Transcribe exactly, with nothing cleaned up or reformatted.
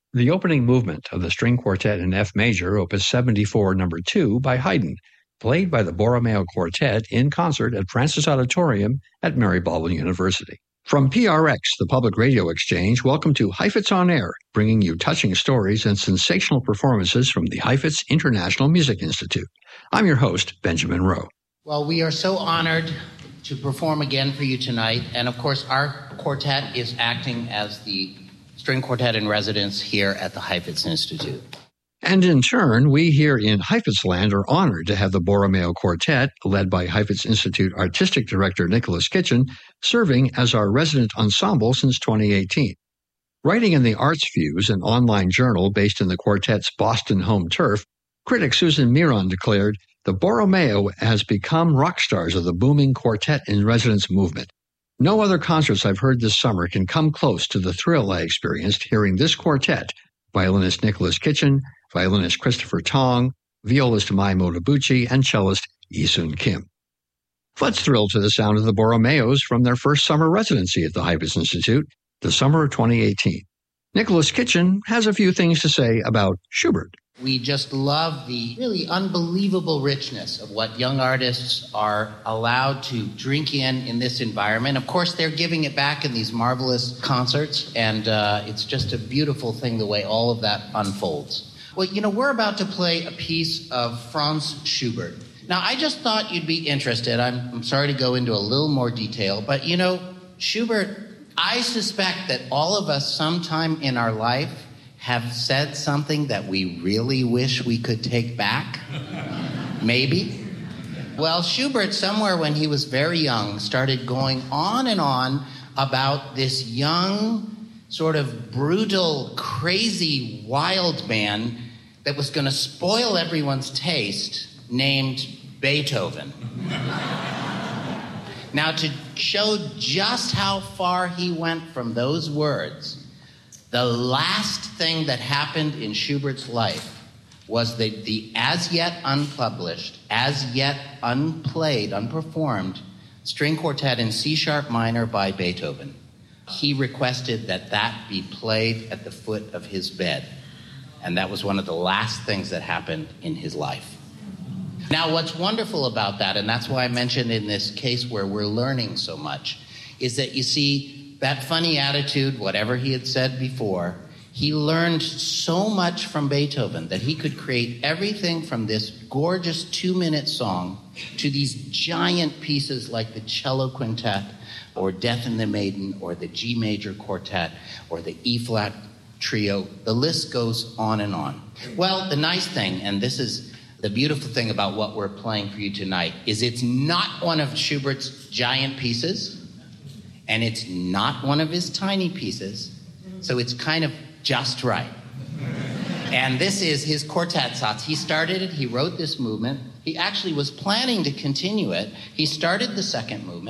The opening movement of the string quartet in F major, opus seventy-four, number two, by Haydn, played by the Borromeo Quartet in concert at Francis Auditorium at Mary Baldwin University. From P R X, the Public Radio Exchange, welcome to Heifetz on Air, bringing you touching stories and sensational performances from the Heifetz International Music Institute. I'm your host, Benjamin Rowe. Well, we are so honored to perform again for you tonight, and of course our quartet is acting as the string quartet in residence here at the Heifetz Institute. And in turn, we here in Heifetzland are honored to have the Borromeo Quartet, led by Heifetz Institute Artistic Director Nicholas Kitchen, serving as our resident ensemble since twenty eighteen. Writing in the Arts Views, an online journal based in the quartet's Boston home turf, critic Susan Miron declared, "The Borromeo has become rock stars of the booming quartet in residence movement. No other concerts I've heard this summer can come close to the thrill I experienced hearing this quartet, violinist Nicholas Kitchen, violinist Christopher Tong, violist Mai Motobuchi, and cellist Yi-Sun Kim." Let's thrill to the sound of the Borromeos from their first summer residency at the Heifetz Institute, the summer of twenty eighteen. Nicholas Kitchen has a few things to say about Schubert. We just love the really unbelievable richness of what young artists are allowed to drink in in this environment. Of course, they're giving it back in these marvelous concerts, and uh, it's just a beautiful thing the way all of that unfolds. Well, you know, we're about to play a piece of Franz Schubert. Now, I just thought you'd be interested. I'm, I'm sorry to go into a little more detail, but, you know, Schubert, I suspect that all of us sometime in our life have said something that we really wish we could take back? Maybe? Well, Schubert, somewhere when he was very young, started going on and on about this young, sort of brutal, crazy, wild man that was going to spoil everyone's taste, named Beethoven. Now, to show just how far he went from those words, the last thing that happened in Schubert's life was the, the as yet unpublished, as yet unplayed, unperformed string quartet in C sharp minor by Beethoven. He requested that that be played at the foot of his bed. And that was one of the last things that happened in his life. Now, what's wonderful about that, and that's why I mentioned in this case where we're learning so much, is that you see, that funny attitude, whatever he had said before, he learned so much from Beethoven that he could create everything from this gorgeous two-minute song to these giant pieces like the Cello Quintet or Death and the Maiden or the G Major Quartet or the E-flat Trio. The list goes on and on. Well, the nice thing, and this is the beautiful thing about what we're playing for you tonight, is it's not one of Schubert's giant pieces, and it's not one of his tiny pieces, so it's kind of just right. And this is his Quartet Satz. He started it, he wrote this movement. He actually was planning to continue it. He started the second movement.